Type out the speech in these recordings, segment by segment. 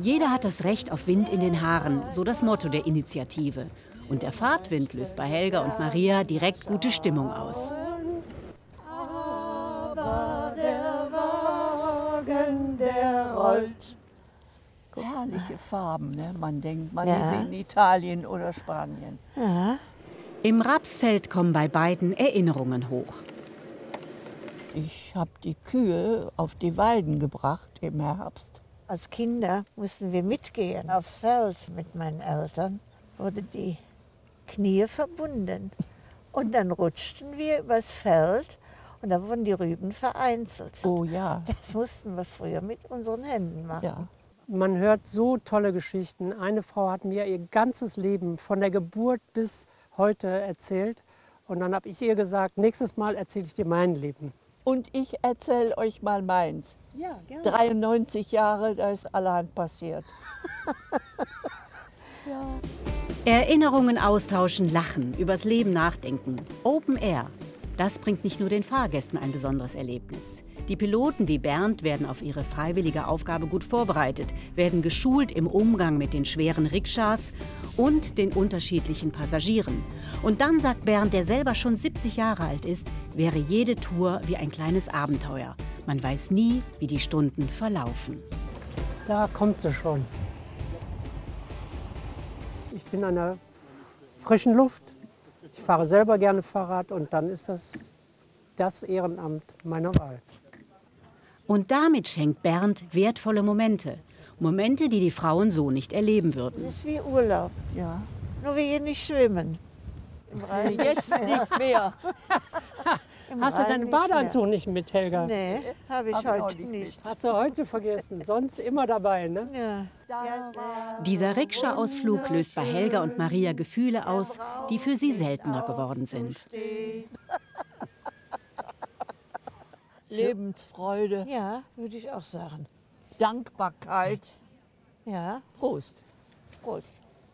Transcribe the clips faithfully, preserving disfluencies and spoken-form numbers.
Jeder hat das Recht auf Wind in den Haaren, so das Motto der Initiative. Und der Fahrtwind löst bei Helga und Maria direkt gute Stimmung aus. Aber der Wagen, der rollt. Herrliche Farben, ne? Man denkt, man Ja. ist in Italien oder Spanien. Ja. Im Rapsfeld kommen bei beiden Erinnerungen hoch. Ich habe die Kühe auf die Weiden gebracht im Herbst. Als Kinder mussten wir mitgehen aufs Feld mit meinen Eltern. Wurden die Knie verbunden. Und dann rutschten wir übers Feld und da wurden die Rüben vereinzelt. Oh ja. Das mussten wir früher mit unseren Händen machen. Ja. Man hört so tolle Geschichten. Eine Frau hat mir ihr ganzes Leben von der Geburt bis heute erzählt. Und dann habe ich ihr gesagt, nächstes Mal erzähle ich dir mein Leben. Und ich erzähle euch mal meins. Ja, gerne. dreiundneunzig Jahre, da ist allerhand passiert. Ja. Erinnerungen austauschen, lachen, übers Leben nachdenken. Open Air. Das bringt nicht nur den Fahrgästen ein besonderes Erlebnis. Die Piloten wie Bernd werden auf ihre freiwillige Aufgabe gut vorbereitet, werden geschult im Umgang mit den schweren Rikschas und den unterschiedlichen Passagieren. Und dann sagt Bernd, der selber schon siebzig Jahre alt ist, wäre jede Tour wie ein kleines Abenteuer. Man weiß nie, wie die Stunden verlaufen. Da kommt sie schon. Ich bin an der frischen Luft. Ich fahre selber gerne Fahrrad und dann ist das das Ehrenamt meiner Wahl. Und damit schenkt Bernd wertvolle Momente. Momente, die die Frauen so nicht erleben würden. Es ist wie Urlaub, Ja. nur wir hier nicht schwimmen. Im Rhein Jetzt nicht mehr. Im Hast du Rhein deinen nicht Badeanzug nicht mit, Helga? mehr. Nee, habe ich Hab ich auch heute nicht nicht. Hast du heute vergessen, sonst immer dabei, ne? Ja. Dieser Rikscha-Ausflug löst bei Helga und Maria Gefühle aus, die für sie seltener geworden sind. Lebensfreude, Ja, würde ich auch sagen. Dankbarkeit. Ja. Prost. Prost.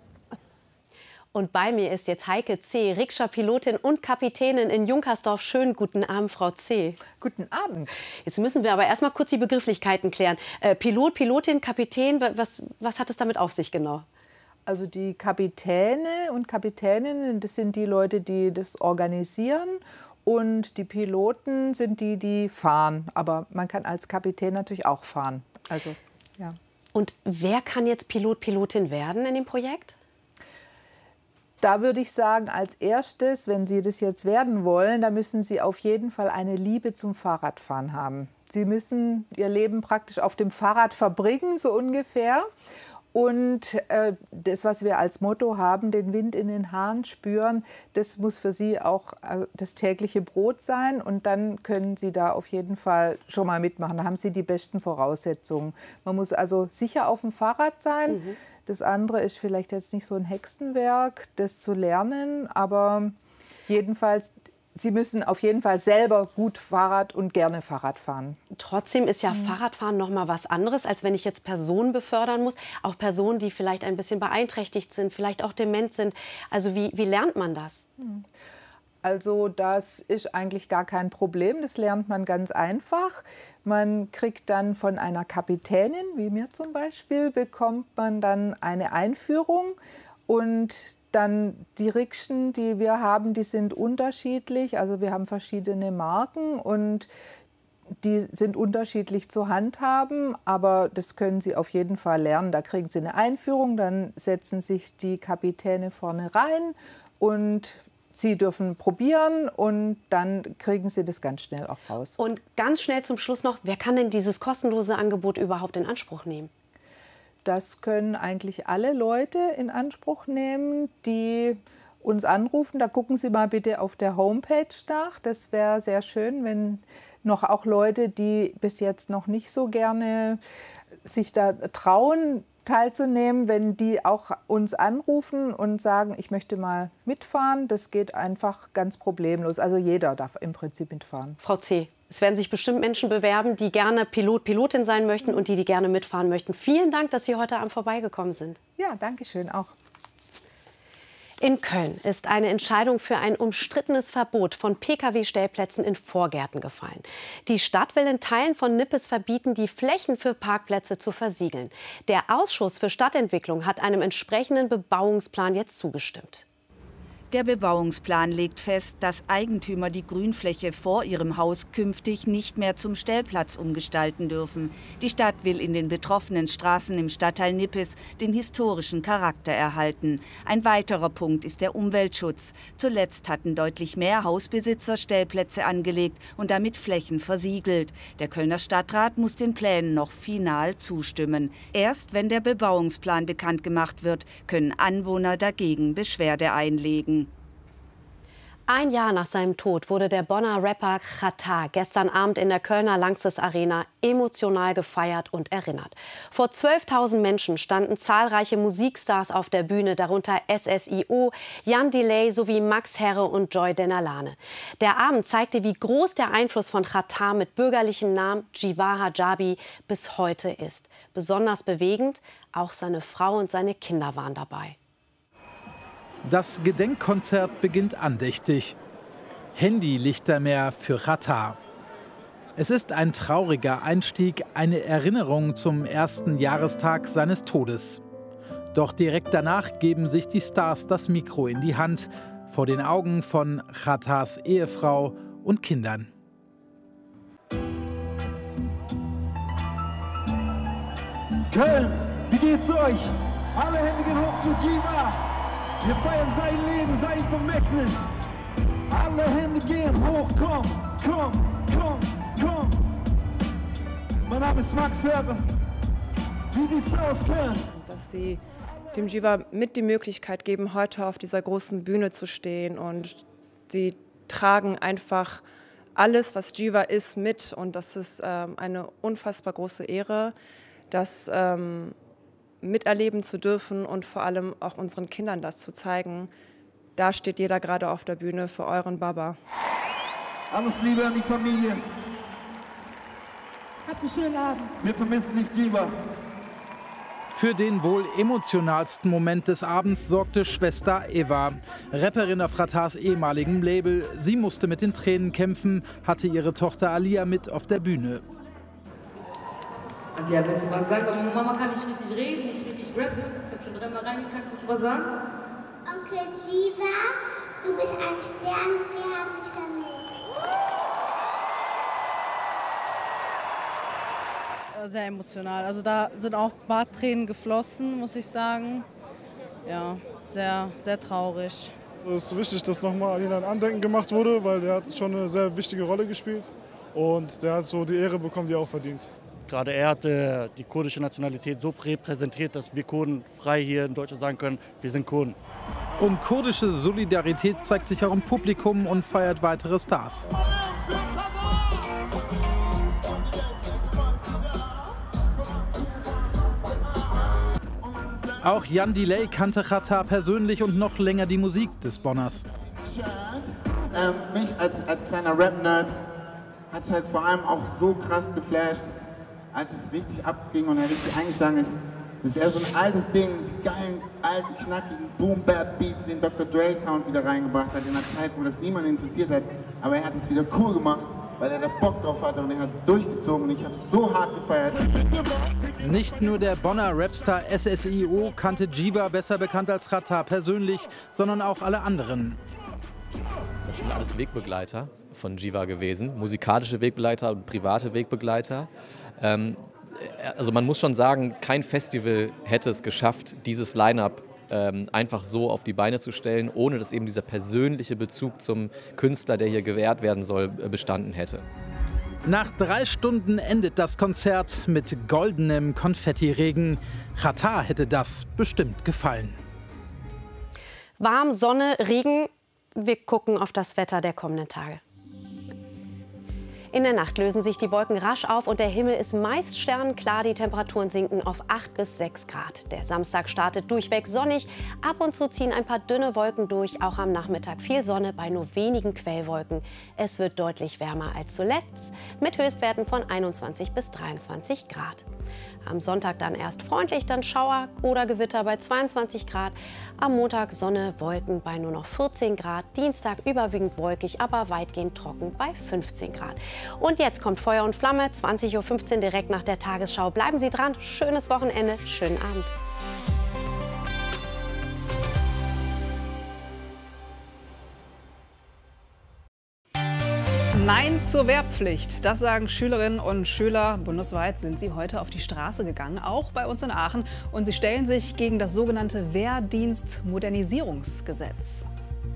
Und bei mir ist jetzt Heike C., Rikscha-Pilotin und Kapitänin in Junkersdorf. Schönen guten Abend, Frau C. Guten Abend. Jetzt müssen wir aber erst mal kurz die Begrifflichkeiten klären. Äh, Pilot, Pilotin, Kapitän, was, was hat es damit auf sich genau? Also die Kapitäne und Kapitäninnen, das sind die Leute, die das organisieren. Und die Piloten sind die, die fahren. Aber man kann als Kapitän natürlich auch fahren. Also, ja. Und wer kann jetzt Pilot, Pilotin werden in dem Projekt? Da würde ich sagen, als erstes, wenn Sie das jetzt werden wollen, da müssen Sie auf jeden Fall eine Liebe zum Fahrradfahren haben. Sie müssen Ihr Leben praktisch auf dem Fahrrad verbringen, so ungefähr. Und äh, das, was wir als Motto haben, den Wind in den Haaren spüren, das muss für Sie auch äh, das tägliche Brot sein. Und dann können Sie da auf jeden Fall schon mal mitmachen. Da haben Sie die besten Voraussetzungen. Man muss also sicher auf dem Fahrrad sein. Mhm. Das andere ist vielleicht jetzt nicht so ein Hexenwerk, das zu lernen. Aber jedenfalls, Sie müssen auf jeden Fall selber gut Fahrrad und gerne Fahrrad fahren. Trotzdem ist ja mhm. Fahrradfahren noch mal was anderes, als wenn ich jetzt Personen befördern muss. Auch Personen, die vielleicht ein bisschen beeinträchtigt sind, vielleicht auch dement sind. Also wie, wie lernt man das? Also das ist eigentlich gar kein Problem. Das lernt man ganz einfach. Man kriegt dann von einer Kapitänin, wie mir zum Beispiel, bekommt man dann eine Einführung. Und dann die Rikschen, die wir haben, die sind unterschiedlich. Also wir haben verschiedene Marken und die sind unterschiedlich zu handhaben. Aber das können Sie auf jeden Fall lernen. Da kriegen Sie eine Einführung, dann setzen sich die Kapitäne vorne rein und Sie dürfen probieren und dann kriegen Sie das ganz schnell auch raus. Und ganz schnell zum Schluss noch, wer kann denn dieses kostenlose Angebot überhaupt in Anspruch nehmen? Das können eigentlich alle Leute in Anspruch nehmen, die uns anrufen. Da gucken Sie mal bitte auf der Homepage nach. Das wäre sehr schön, wenn noch auch Leute, die bis jetzt noch nicht so gerne sich da trauen, teilzunehmen, wenn die auch uns anrufen und sagen, ich möchte mal mitfahren. Das geht einfach ganz problemlos. Also jeder darf im Prinzip mitfahren. Frau C., es werden sich bestimmt Menschen bewerben, die gerne Pilot, Pilotin sein möchten und die, die gerne mitfahren möchten. Vielen Dank, dass Sie heute Abend vorbeigekommen sind. Ja, danke schön auch. In Köln ist eine Entscheidung für ein umstrittenes Verbot von Pkw-Stellplätzen in Vorgärten gefallen. Die Stadt will in Teilen von Nippes verbieten, die Flächen für Parkplätze zu versiegeln. Der Ausschuss für Stadtentwicklung hat einem entsprechenden Bebauungsplan jetzt zugestimmt. Der Bebauungsplan legt fest, dass Eigentümer die Grünfläche vor ihrem Haus künftig nicht mehr zum Stellplatz umgestalten dürfen. Die Stadt will in den betroffenen Straßen im Stadtteil Nippes den historischen Charakter erhalten. Ein weiterer Punkt ist der Umweltschutz. Zuletzt hatten deutlich mehr Hausbesitzer Stellplätze angelegt und damit Flächen versiegelt. Der Kölner Stadtrat muss den Plänen noch final zustimmen. Erst wenn der Bebauungsplan bekannt gemacht wird, können Anwohner dagegen Beschwerde einlegen. Ein Jahr nach seinem Tod wurde der Bonner Rapper Xatar gestern Abend in der Kölner Lanxess Arena emotional gefeiert und erinnert. Vor zwölftausend Menschen standen zahlreiche Musikstars auf der Bühne, darunter S S I O, Jan Delay sowie Max Herre und Joy Denalane. Der Abend zeigte, wie groß der Einfluss von Xatar mit bürgerlichem Namen Jiva Hijabi bis heute ist. Besonders bewegend, auch seine Frau und seine Kinder waren dabei. Das Gedenkkonzert beginnt andächtig. Handylichtermeer für Xatar. Es ist ein trauriger Einstieg, eine Erinnerung zum ersten Jahrestag seines Todes. Doch direkt danach geben sich die Stars das Mikro in die Hand, vor den Augen von Xatars Ehefrau und Kindern. Köln, wie geht's euch? Alle Hände gehen hoch für Jiva! Wir feiern sein Leben, sein Vermächtnis. Alle Hände gehen hoch, komm, komm, komm, komm. Mein Name ist Max Herre. Wie sieht's aus, Köln? Dass sie dem Jiva mit die Möglichkeit geben, heute auf dieser großen Bühne zu stehen. Und sie tragen einfach alles, was Jiva ist, mit. Und das ist ähm, eine unfassbar große Ehre, dass ähm, miterleben zu dürfen und vor allem auch unseren Kindern das zu zeigen. Da steht jeder gerade auf der Bühne für euren Baba. Alles Liebe an die Familie. Habt einen schönen Abend. Wir vermissen dich, Jiva. Für den wohl emotionalsten Moment des Abends sorgte Schwester Eva, Rapperin auf Xatars ehemaligem Label. Sie musste mit den Tränen kämpfen, hatte ihre Tochter Alia mit auf der Bühne. Ja, willst du was sagen? Aber Mama kann nicht richtig reden, nicht richtig rappen. Ich habe schon dreimal reingekackt. Willst du was sagen? Onkel Jiva, du bist ein Stern, wir haben dich vermisst. Sehr emotional. Also da sind auch ein paar Tränen geflossen, muss ich sagen. Ja, sehr, sehr traurig. Es ist wichtig, dass nochmal an ihn ein Andenken gemacht wurde, weil er hat schon eine sehr wichtige Rolle gespielt. Und der hat so die Ehre bekommen, die er auch verdient. Gerade er hat äh, die kurdische Nationalität so repräsentiert, dass wir Kurden frei hier in Deutschland sagen können, wir sind Kurden. Und kurdische Solidarität zeigt sich auch im Publikum und feiert weitere Stars. Auch Jan Delay kannte Xatar persönlich und noch länger die Musik des Bonners. Ähm, mich als, als kleiner Rap-Nerd hat es halt vor allem auch so krass geflasht, als es richtig abging und er richtig eingeschlagen ist. Das ist eher so ein altes Ding, die geilen, alten, knackigen Boom-Bap-Beats, den Doktor Dre-Sound wieder reingebracht hat, in einer Zeit, wo das niemand interessiert hat. Aber er hat es wieder cool gemacht, weil er da Bock drauf hatte und er hat es durchgezogen und ich habe es so hart gefeiert. Nicht nur der Bonner Rapstar S S I O kannte Jiva, besser bekannt als Xatar, persönlich, sondern auch alle anderen. Das sind alles Wegbegleiter von Jiva gewesen, musikalische Wegbegleiter und private Wegbegleiter. Ähm, also man muss schon sagen, kein Festival hätte es geschafft, dieses Line-up ähm, einfach so auf die Beine zu stellen, ohne dass eben dieser persönliche Bezug zum Künstler, der hier gewährt werden soll, bestanden hätte. Nach drei Stunden endet das Konzert mit goldenem Konfettiregen. Xatar hätte das bestimmt gefallen. Warm, Sonne, Regen. Wir gucken auf das Wetter der kommenden Tage. In der Nacht lösen sich die Wolken rasch auf und der Himmel ist meist sternenklar. Die Temperaturen sinken auf acht bis sechs Grad. Der Samstag startet durchweg sonnig. Ab und zu ziehen ein paar dünne Wolken durch. Auch am Nachmittag viel Sonne bei nur wenigen Quellwolken. Es wird deutlich wärmer als zuletzt mit Höchstwerten von einundzwanzig bis dreiundzwanzig Grad. Am Sonntag dann erst freundlich, dann Schauer oder Gewitter bei zweiundzwanzig Grad. Am Montag Sonne, Wolken bei nur noch vierzehn Grad. Dienstag überwiegend wolkig, aber weitgehend trocken bei fünfzehn Grad. Und jetzt kommt Feuer und Flamme, zwanzig Uhr fünfzehn direkt nach der Tagesschau. Bleiben Sie dran, schönes Wochenende, schönen Abend. Nein zur Wehrpflicht. Das sagen Schülerinnen und Schüler. Bundesweit sind sie heute auf die Straße gegangen, auch bei uns in Aachen. Und sie stellen sich gegen das sogenannte Wehrdienstmodernisierungsgesetz.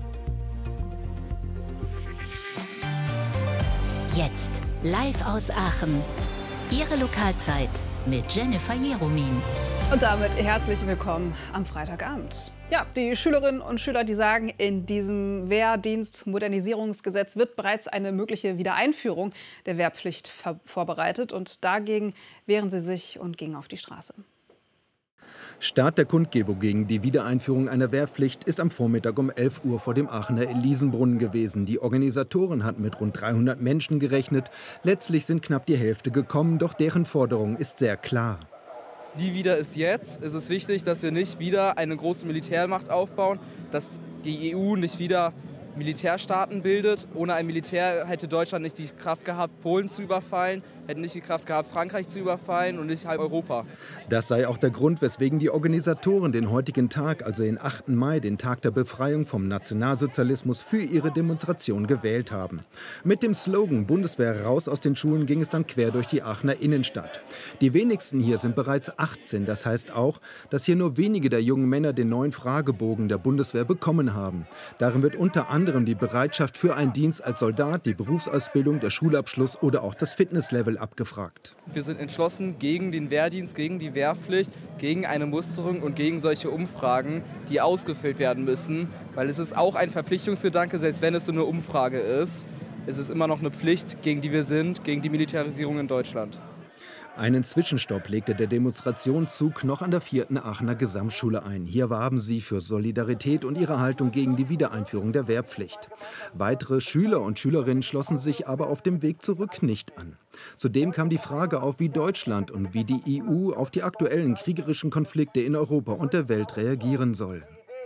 Jetzt live aus Aachen. Ihre Lokalzeit mit Jennifer Jeromin. Und damit herzlich willkommen am Freitagabend. Ja, die Schülerinnen und Schüler, die sagen, in diesem Wehrdienstmodernisierungsgesetz wird bereits eine mögliche Wiedereinführung der Wehrpflicht vorbereitet. Und dagegen wehren sie sich und gingen auf die Straße. Start der Kundgebung gegen die Wiedereinführung einer Wehrpflicht ist am Vormittag um elf Uhr vor dem Aachener Elisenbrunnen gewesen. Die Organisatoren hatten mit rund dreihundert Menschen gerechnet. Letztlich sind knapp die Hälfte gekommen, doch deren Forderung ist sehr klar. Nie wieder ist jetzt. Es ist wichtig, dass wir nicht wieder eine große Militärmacht aufbauen, dass die E U nicht wieder Militärstaaten bildet. Ohne ein Militär hätte Deutschland nicht die Kraft gehabt, Polen zu überfallen, hätte nicht die Kraft gehabt, Frankreich zu überfallen und nicht halb Europa. Das sei auch der Grund, weswegen die Organisatoren den heutigen Tag, also den achten Mai, den Tag der Befreiung vom Nationalsozialismus, für ihre Demonstration gewählt haben. Mit dem Slogan "Bundeswehr raus aus den Schulen" ging es dann quer durch die Aachener Innenstadt. Die wenigsten hier sind bereits achtzehn. Das heißt auch, dass hier nur wenige der jungen Männer den neuen Fragebogen der Bundeswehr bekommen haben. Darin wird unter anderem die Bereitschaft für einen Dienst als Soldat, die Berufsausbildung, der Schulabschluss oder auch das Fitnesslevel abgefragt. Wir sind entschlossen gegen den Wehrdienst, gegen die Wehrpflicht, gegen eine Musterung und gegen solche Umfragen, die ausgefüllt werden müssen. Weil es ist auch ein Verpflichtungsgedanke, selbst wenn es so eine Umfrage ist. Es ist immer noch eine Pflicht, gegen die wir sind, gegen die Militarisierung in Deutschland. Einen Zwischenstopp legte der Demonstrationszug noch an der vierten Aachener Gesamtschule ein. Hier warben sie für Solidarität und ihre Haltung gegen die Wiedereinführung der Wehrpflicht. Weitere Schüler und Schülerinnen schlossen sich aber auf dem Weg zurück nicht an. Zudem kam die Frage auf, wie Deutschland und wie die E U auf die aktuellen kriegerischen Konflikte in Europa und der Welt reagieren soll.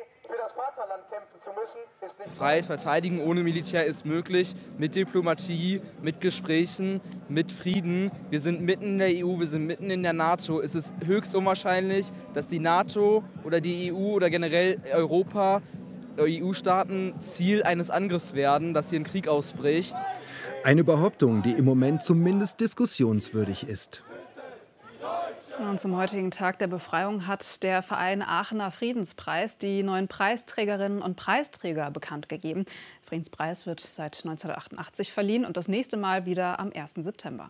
Freiheit verteidigen ohne Militär ist möglich, mit Diplomatie, mit Gesprächen, mit Frieden. Wir sind mitten in der E U, wir sind mitten in der NATO. Es ist höchst unwahrscheinlich, dass die NATO oder die E U oder generell Europa, E U-Staaten Ziel eines Angriffs werden, dass hier ein Krieg ausbricht. Eine Behauptung, die im Moment zumindest diskussionswürdig ist. Und zum heutigen Tag der Befreiung hat der Verein Aachener Friedenspreis die neuen Preisträgerinnen und Preisträger bekannt gegeben. Der Friedenspreis wird seit neunzehnhundertachtundachtzig verliehen und das nächste Mal wieder am ersten September.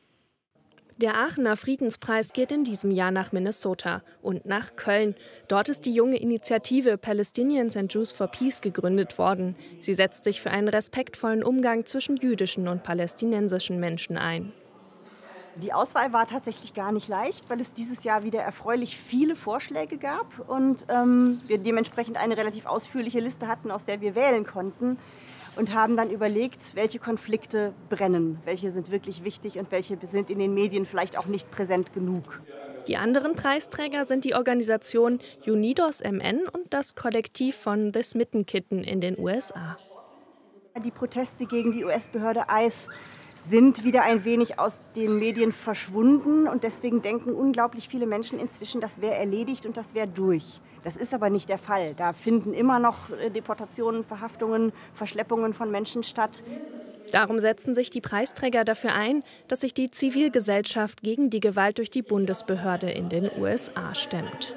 Der Aachener Friedenspreis geht in diesem Jahr nach Minnesota und nach Köln. Dort ist die junge Initiative Palestinians and Jews for Peace gegründet worden. Sie setzt sich für einen respektvollen Umgang zwischen jüdischen und palästinensischen Menschen ein. Die Auswahl war tatsächlich gar nicht leicht, weil es dieses Jahr wieder erfreulich viele Vorschläge gab und ähm, wir dementsprechend eine relativ ausführliche Liste hatten, aus der wir wählen konnten und haben dann überlegt, welche Konflikte brennen, welche sind wirklich wichtig und welche sind in den Medien vielleicht auch nicht präsent genug. Die anderen Preisträger sind die Organisation Unidos M N und das Kollektiv von The Smitten Kitten in den U S A. Die Proteste gegen die U S-Behörde ICE sind wieder ein wenig aus den Medien verschwunden und deswegen denken unglaublich viele Menschen inzwischen, das wäre erledigt und das wäre durch. Das ist aber nicht der Fall. Da finden immer noch Deportationen, Verhaftungen, Verschleppungen von Menschen statt. Darum setzen sich die Preisträger dafür ein, dass sich die Zivilgesellschaft gegen die Gewalt durch die Bundesbehörde in den U S A stemmt.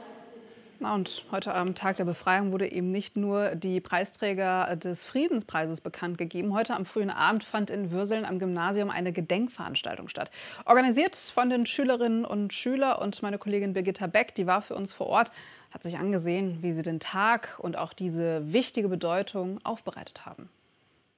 Und heute am Tag der Befreiung wurde eben nicht nur die Preisträger des Friedenspreises bekannt gegeben. Heute am frühen Abend fand in Würseln am Gymnasium eine Gedenkveranstaltung statt. Organisiert von den Schülerinnen und Schülern, und meine Kollegin Birgitta Beck, die war für uns vor Ort, hat sich angesehen, wie sie den Tag und auch diese wichtige Bedeutung aufbereitet haben.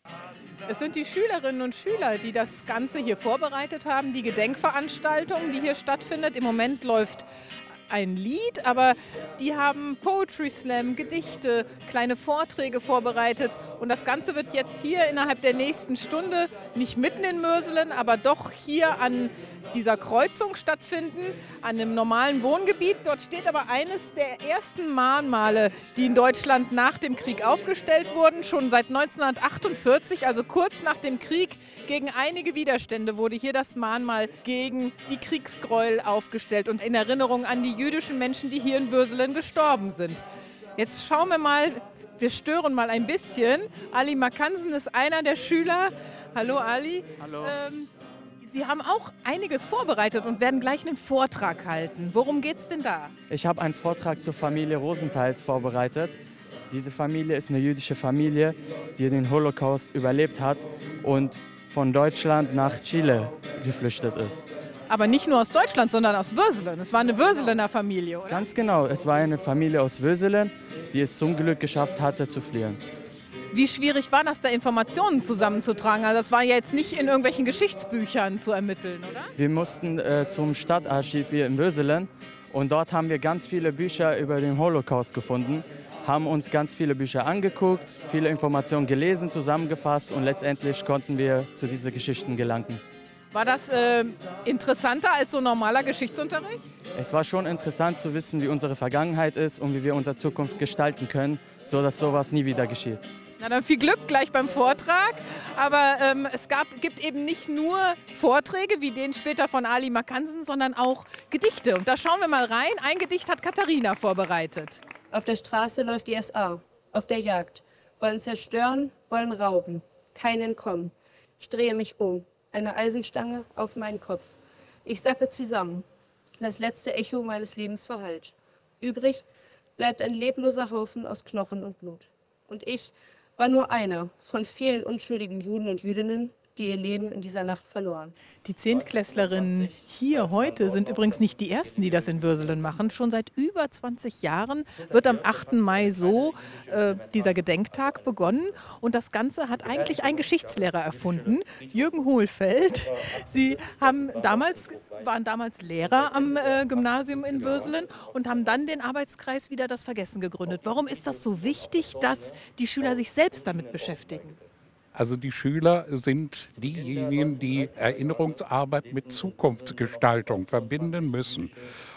Es sind die Schülerinnen und Schüler, die das Ganze hier vorbereitet haben, die Gedenkveranstaltung, die hier stattfindet. Im Moment läuft ein Lied, aber die haben Poetry Slam, Gedichte, kleine Vorträge vorbereitet. Und das Ganze wird jetzt hier innerhalb der nächsten Stunde, nicht mitten in Möselen, aber doch hier an dieser Kreuzung stattfinden, an einem normalen Wohngebiet. Dort steht aber eines der ersten Mahnmale, die in Deutschland nach dem Krieg aufgestellt wurden. Schon seit neunzehnhundertachtundvierzig, also kurz nach dem Krieg, gegen einige Widerstände wurde hier das Mahnmal gegen die Kriegsgräuel aufgestellt und in Erinnerung an die jüdischen Menschen, die hier in Würselen gestorben sind. Jetzt schauen wir mal, wir stören mal ein bisschen. Ali Makansen ist einer der Schüler. Hallo Ali. Hallo. Ähm, Sie haben auch einiges vorbereitet und werden gleich einen Vortrag halten. Worum geht es denn da? Ich habe einen Vortrag zur Familie Rosenthal vorbereitet. Diese Familie ist eine jüdische Familie, die den Holocaust überlebt hat und von Deutschland nach Chile geflüchtet ist. Aber nicht nur aus Deutschland, sondern aus Würselen. Es war eine Würselener Familie, oder? Ganz genau, es war eine Familie aus Würselen, die es zum Glück geschafft hatte zu fliehen. Wie schwierig war das, da Informationen zusammenzutragen? Also das war ja jetzt nicht in irgendwelchen Geschichtsbüchern zu ermitteln, oder? Wir mussten äh, zum Stadtarchiv hier in Würselen und dort haben wir ganz viele Bücher über den Holocaust gefunden, haben uns ganz viele Bücher angeguckt, viele Informationen gelesen, zusammengefasst und letztendlich konnten wir zu diesen Geschichten gelangen. War das äh, interessanter als so normaler Geschichtsunterricht? Es war schon interessant zu wissen, wie unsere Vergangenheit ist und wie wir unsere Zukunft gestalten können, sodass sowas nie wieder geschieht. Na dann viel Glück gleich beim Vortrag. Aber ähm, es gab, gibt eben nicht nur Vorträge wie den später von Ali Makansen, sondern auch Gedichte. Und da schauen wir mal rein. Ein Gedicht hat Katharina vorbereitet. Auf der Straße läuft die S A, auf der Jagd. Wollen zerstören, wollen rauben. Kein Entkommen. Ich drehe mich um. Eine Eisenstange auf meinen Kopf. Ich sacke zusammen. Das letzte Echo meines Lebens verhallt. Übrig bleibt ein lebloser Haufen aus Knochen und Blut. Und ich war nur einer von vielen unschuldigen Juden und Jüdinnen, die ihr Leben in dieser Nacht verloren. Die Zehntklässlerinnen hier heute sind übrigens nicht die ersten, die das in Würselen machen. Schon seit über zwanzig Jahren wird am achten Mai so äh, dieser Gedenktag begonnen. Und das Ganze hat eigentlich ein Geschichtslehrer erfunden, Jürgen Hohlfeld. Sie haben damals, waren damals Lehrer am äh, Gymnasium in Würselen und haben dann den Arbeitskreis Wider das Vergessen gegründet. Warum ist das so wichtig, dass die Schüler sich selbst damit beschäftigen? Also die Schüler sind diejenigen, die Erinnerungsarbeit mit Zukunftsgestaltung verbinden müssen.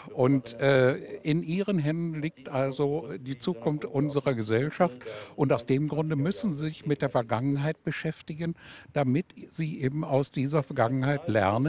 Und äh, in ihren Händen liegt also die Zukunft unserer Gesellschaft. Und aus dem Grunde müssen sie sich mit der Vergangenheit beschäftigen, damit sie eben aus dieser Vergangenheit lernen.